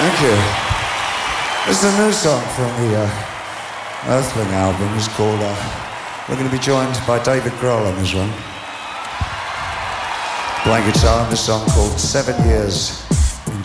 Thank you. This is a new song from the Earthling album. It's called, we're going to be joined by David Grohl on this one. Playing guitar on this song called 7 Years.